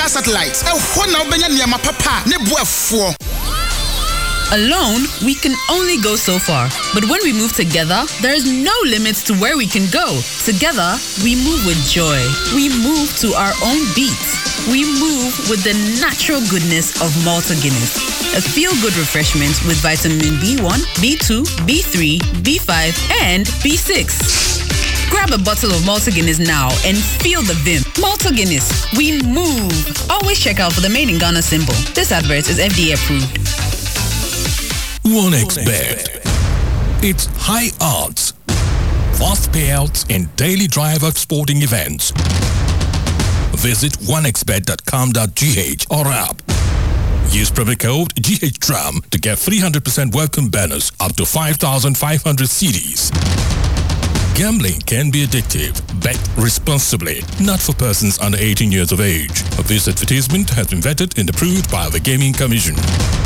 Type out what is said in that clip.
Star Satellites. Now benya niyama papa ne buafo. Alone, we can only go so far. But when we move together, there is no limits to where we can go. Together, we move with joy. We move to our own beats. We move with the natural goodness of Malta Guinness. A feel-good refreshment with vitamin B1, B2, B3, B5, and B6. Grab a bottle of Malta Guinness now and feel the vim. Malta Guinness, we move. Always check out for the Made in Ghana symbol. This advert is FDA approved. 1xBet. It's high odds, fast payouts, and daily drive of sporting events. Visit 1xbet.com.gh or app. Use promo code GHDRAM to get 300% welcome bonus up to 5,500 CDs. Gambling can be addictive. Bet responsibly. Not for persons under 18 years of age. This advertisement has been vetted and approved by the Gaming Commission.